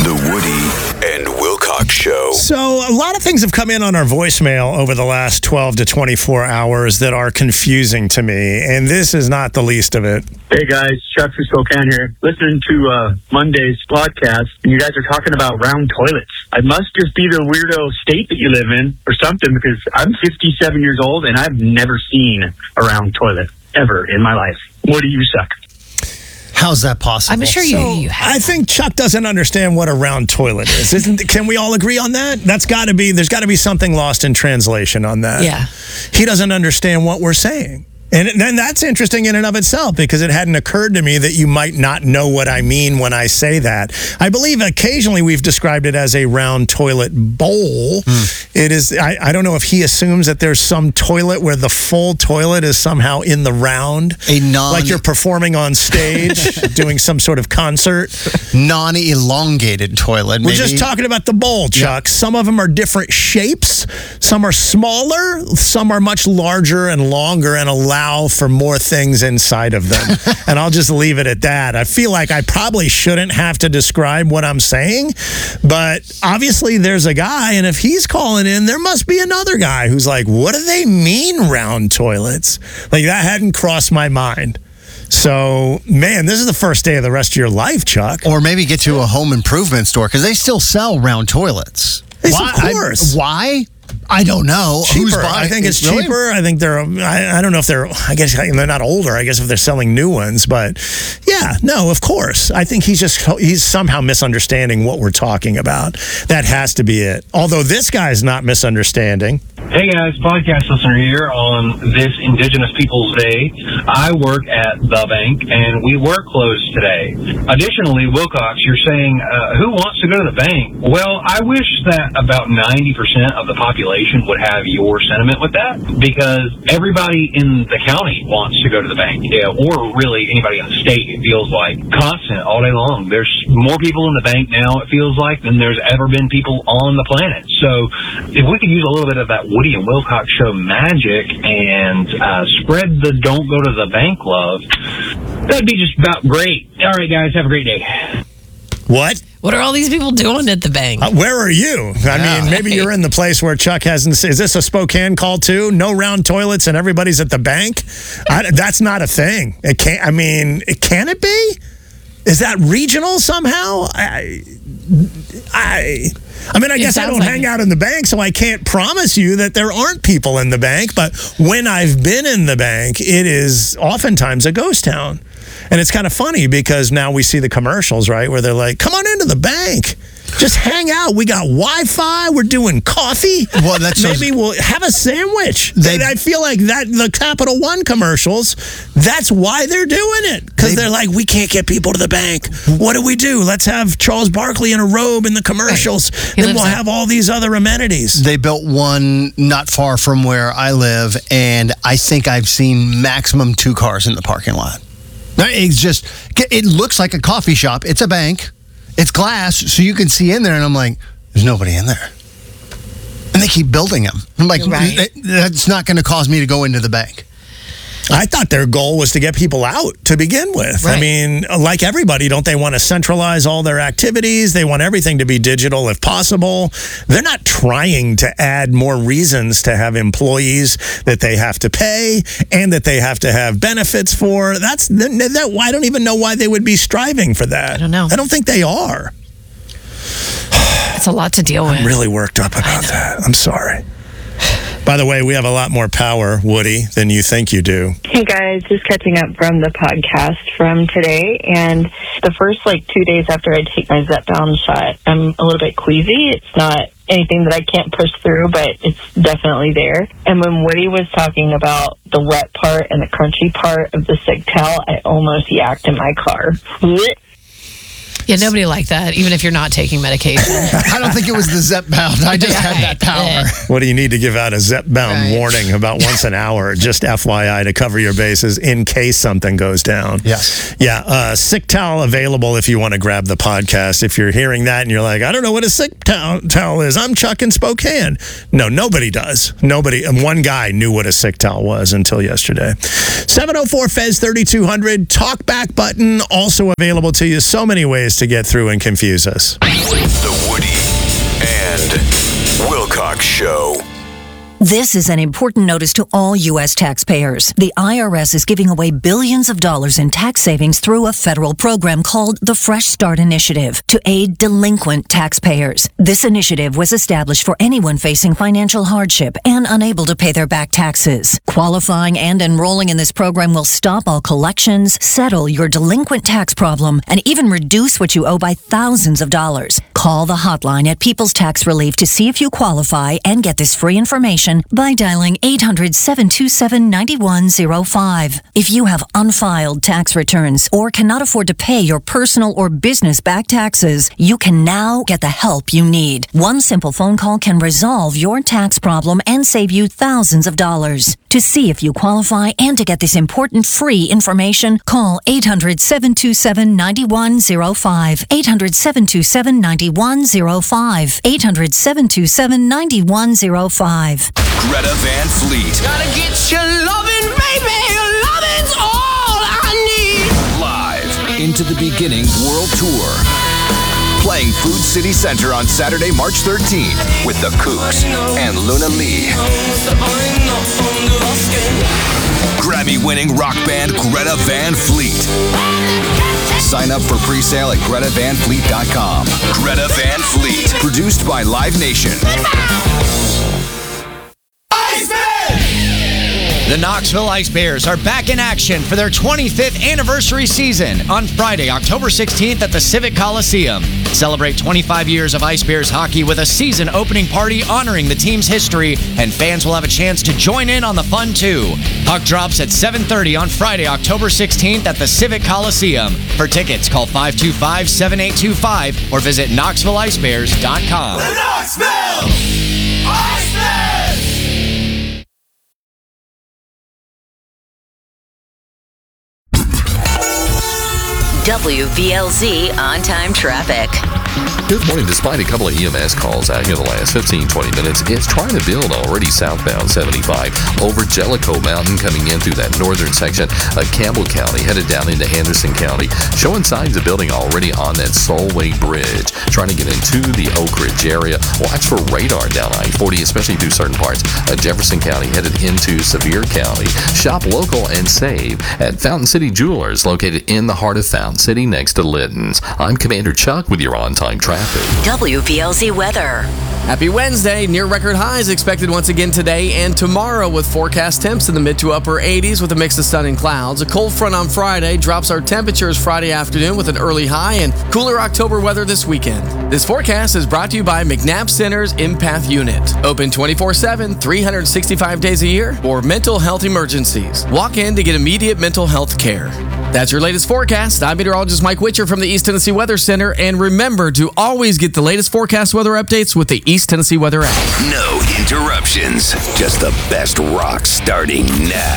The Woody and Wilcox Show. So, a lot of things have come in on our voicemail over the last 12 to 24 hours that are confusing to me, and this is not the least of it. Hey guys, Chuck from Spokane here. Listening to Monday's podcast, and you guys are talking about round toilets. I must just be the weirdo state that you live in or something, because I'm 57 years old and I've never seen a round toilet ever in my life. Woody, you suck. How's that possible? I'm sure you have. I think Chuck doesn't understand what a round toilet is. Can we all agree on that? There's got to be something lost in translation on that. Yeah. He doesn't understand what we're saying. And then that's interesting in and of itself, because it hadn't occurred to me that you might not know what I mean when I say that. I believe occasionally we've described it as a round toilet bowl. It is. I don't know if he assumes that there's some toilet where the full toilet is somehow in the round, like you're performing on stage, doing some sort of concert. Non-elongated toilet. We're just talking about the bowl, Chuck. Yeah. Some of them are different shapes. Some are smaller. Some are much larger and longer and allow for more things inside of them. And I'll just leave it at that. I feel like I probably shouldn't have to describe what I'm saying, but obviously there's a guy, and if he's calling in, there must be another guy who's like, what do they mean round toilets? Like, that hadn't crossed my mind. So, man, this is the first day of the rest of your life, Chuck. Or maybe get to a home improvement store, because they still sell round toilets. Of course. Why? I don't know. Cheaper. I think it's cheaper. Really? I think they're, I don't know if they're, I guess they're not older. I guess if they're selling new ones. But yeah, no, of course. I think he's somehow misunderstanding what we're talking about. That has to be it. Although this guy's not misunderstanding. Hey guys, podcast listener here on this Indigenous Peoples Day. I work at the bank and we were closed today. Additionally, Wilcox, you're saying, who wants to go to the bank? Well, I wish that about 90% of the population would have your sentiment with that, because everybody in the county wants to go to the bank, or really anybody in the state. It feels like constant all day long. There's more people in the bank now, it feels like, than there's ever been people on the planet. So if we could use a little bit of that Woody and Wilcox Show magic and spread the don't go to the bank love, that'd be just about great. All right, guys, have a great day. What? What are all these people doing at the bank? Where are you? I mean, maybe you're in the place where Chuck hasn't. Is this a Spokane call too? No round toilets and everybody's at the bank? That's not a thing. It can't. I mean, can it be? Is that regional somehow? I mean, I guess I don't hang out in the bank, so I can't promise you that there aren't people in the bank. But when I've been in the bank, it is oftentimes a ghost town. And it's kind of funny because now we see the commercials, right, where they're like, come on into the bank. Just hang out. We got Wi-Fi. We're doing coffee. Well, maybe we'll have a sandwich. I feel like that the Capital One commercials, that's why they're doing it. Because they're like, we can't get people to the bank. What do we do? Let's have Charles Barkley in a robe in the commercials. Then we'll have all these other amenities. They built one not far from where I live, and I think I've seen maximum 2 cars in the parking lot. It looks like a coffee shop. It's a bank. It's glass, so you can see in there, and I'm like, there's nobody in there. And they keep building them. I'm like, that's not going to cause me to go into the bank. I thought their goal was to get people out to begin with. Right. I mean, like everybody, don't they want to centralize all their activities? They want everything to be digital if possible. They're not trying to add more reasons to have employees that they have to pay and that they have to have benefits for. I don't even know why they would be striving for that. I don't know. I don't think they are. It's a lot to deal with. I'm really worked up about that. I'm sorry. By the way, we have a lot more power, Woody, than you think you do. Hey, guys, just catching up from the podcast from today. And the first, 2 days after I take my Zepbound shot, I'm a little bit queasy. It's not anything that I can't push through, but it's definitely there. And when Woody was talking about the wet part and the crunchy part of the Sigtal, I almost yacked in my car. Yeah, nobody liked that, even if you're not taking medication. I don't think it was the Zepbound. I just had that power. What do you need to give out a Zepbound warning about once an hour, just FYI, to cover your bases in case something goes down? Yes. Yeah, Sigtal available if you want to grab the podcast. If you're hearing that and you're like, I don't know what a Sigtal is. I'm Chuck in Spokane. No, nobody does. Nobody. One guy knew what a Sigtal was until yesterday. 704-FEZ-3200. Talkback button also available to you. So many ways just to get through and confuse us. The Woody and Wilcox Show. This is an important notice to all U.S. taxpayers. The IRS is giving away billions of dollars in tax savings through a federal program called the Fresh Start Initiative to aid delinquent taxpayers. This initiative was established for anyone facing financial hardship and unable to pay their back taxes. Qualifying and enrolling in this program will stop all collections, settle your delinquent tax problem, and even reduce what you owe by thousands of dollars. Call the hotline at People's Tax Relief to see if you qualify and get this free information by dialing 800-727-9105. If you have unfiled tax returns or cannot afford to pay your personal or business back taxes, you can now get the help you need. One simple phone call can resolve your tax problem and save you thousands of dollars. To see if you qualify and to get this important free information, call 800-727-9105. 800-727-9105. 800-727-9105. Greta Van Fleet. Gotta get your loving, baby. Your loving's all I need. Live into the beginning world tour. Playing Food City Center on Saturday, March 13th with the Kooks and Luna Lee. Grammy-winning rock band Greta Van Fleet. Sign up for pre-sale at GretaVanFleet.com. Greta Van Fleet. Produced by Live Nation. The Knoxville Ice Bears are back in action for their 25th anniversary season on Friday, October 16th at the Civic Coliseum. Celebrate 25 years of Ice Bears hockey with a season opening party honoring the team's history, and fans will have a chance to join in on the fun too. Puck drops at 7:30 on Friday, October 16th at the Civic Coliseum. For tickets, call 525-7825 or visit KnoxvilleIceBears.com. The Knoxville Ice Bears! WVLZ on-time traffic. Good morning. Despite a couple of EMS calls out here in the last 15-20 minutes, it's trying to build already southbound 75 over Jellicoe Mountain, coming in through that northern section of Campbell County, headed down into Henderson County, showing signs of building already on that Solway Bridge, trying to get into the Oak Ridge area. Watch for radar down I-40, especially through certain parts of Jefferson County, headed into Sevier County. Shop local and save at Fountain City Jewelers, located in the heart of Fountain City next to Litton's. I'm Commander Chuck with your on-time traffic. WVLZ weather. Happy Wednesday. Near record highs expected once again today and tomorrow, with forecast temps in the mid to upper 80s with a mix of sun and clouds. A cold front on Friday drops our temperatures Friday afternoon with an early high, and cooler October weather this weekend. This forecast is brought to you by McNabb Center's Empath Unit. Open 24/7, 365 days a year for mental health emergencies. Walk in to get immediate mental health care. That's your latest forecast. I'm meteorologist Mike Witcher from the East Tennessee Weather Center. And remember to always get the latest forecast weather updates with the East Tennessee Weather app. No interruptions. Just the best rock starting now.